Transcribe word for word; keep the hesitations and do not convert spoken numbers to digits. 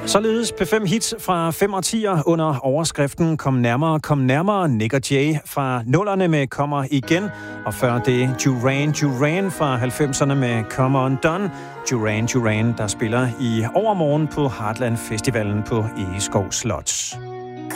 Således P fem hits fra fem årtier under overskriften Kom nærmere, kom nærmere. Nick og Jay fra nullerne med Kommer igen. Og før det Duran Duran fra halvfemserne med Come On Done. Duran Duran, der spiller i overmorgen på Heartland Festivalen på Egeskov Slot.